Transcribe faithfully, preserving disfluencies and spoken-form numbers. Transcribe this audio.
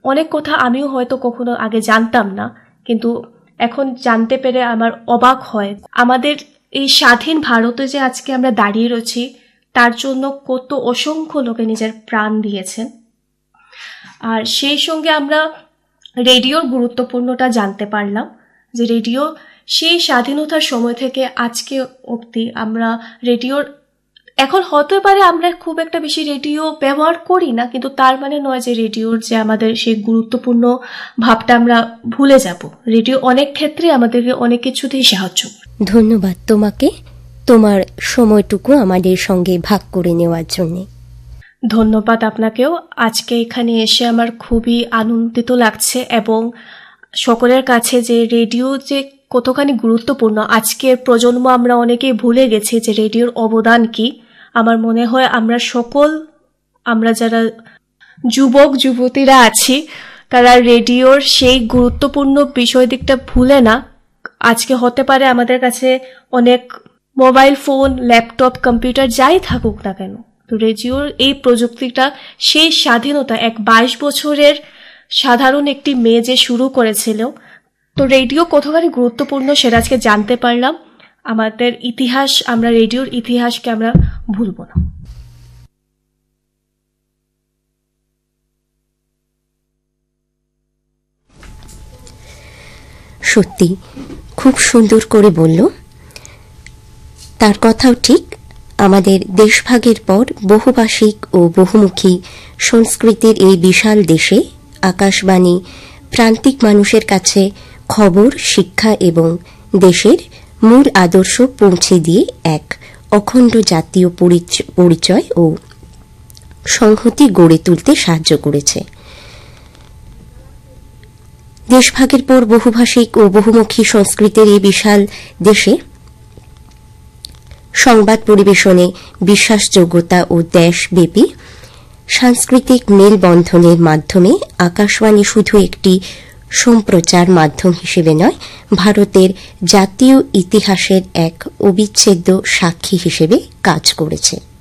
অনেক কথা আমিও হয়তো কখনো আগে জানতাম না, কিন্তু এখন জানতে পেরে আমার অবাক হয়। আমাদের এই স্বাধীন ভারতে যে আজকে আমরা দাঁড়িয়ে রয়েছি, তার জন্য কত অসংখ্য লোকে নিজের প্রাণ দিয়েছেন। আর সেই সঙ্গে আমরা রেডিওর গুরুত্বপূর্ণটা জানতে পারলাম, যে রেডিও সেই স্বাধীনতার সময় থেকে আজকে অবধি আমরা রেডিওর, এখন হতে পারে আমরা খুব একটা বেশি রেডিও ব্যবহার করি না, কিন্তু তার মানে নয় যে রেডিওর যে আমাদের সেই গুরুত্বপূর্ণ ভাবটা আমরা ভুলে যাব। রেডিও অনেক ক্ষেত্রে আমাদেরকে অনেক কিছুতেই সাহায্য। ধন্যবাদ তোমাকে তোমার সময়টুকু আমাদের সঙ্গে ভাগ করে নেওয়ার জন্য। ধন্যবাদ আপনাকেও। আজকে এখানে এসে আমার খুবই আনন্দিত লাগছে, এবং সকলের কাছে যে রেডিও যে কতখানি গুরুত্বপূর্ণ আজকের প্রজন্ম আমরা অনেকেই ভুলে গেছি যে রেডিওর অবদান কি। আমার মনে হয় আমরা সকল, আমরা যারা যুবক যুবতীরা আছি, তারা রেডিওর সেই গুরুত্বপূর্ণ বিষয় দিকটা ভুলে না। আজকে হতে পারে আমাদের কাছে অনেক মোবাইল ফোন, ল্যাপটপ, কম্পিউটার যাই থাকুক না কেন, তো রেডিওর এই প্রযুক্তিটা সেই স্বাধীনতা এক বাইশ বছরের সাধারণ একটি মেয়ে যে শুরু করেছিল, তো রেডিও কতখানি গুরুত্বপূর্ণ সেটা আজকে জানতে পারলাম। আমাদের ইতিহাস, আমরা রেডিওর ইতিহাসকে আমরা ভুলব না। সত্যি খুব সুন্দর করে বলল। তার কথাও ঠিক, আমাদের দেশভাগের পর বহুভাষিক ও বহুমুখী সংস্কৃতির এই বিশাল দেশে আকাশবাণী প্রান্তিক মানুষের কাছে খবর, শিক্ষা এবং দেশের মূল আদর্শ পৌঁছে দিয়ে এক অখণ্ড জাতীয় পরিচয় ও সংহতি গড়ে তুলতে সাহায্য করেছে। দেশভাগের পর বহুভাষিক ও বহুমুখী সংস্কৃতির এই বিশাল দেশে সংবাদ পরিবেশনে বিশ্বাসযোগ্যতা ও দেশব্যাপী সাংস্কৃতিক মেলবন্ধনের মাধ্যমে আকাশবাণী শুধু একটি সম্প্রচার মাধ্যম হিসেবে নয়, ভারতের জাতীয় ইতিহাসের এক অবিচ্ছেদ্য সাক্ষী হিসেবে কাজ করেছে।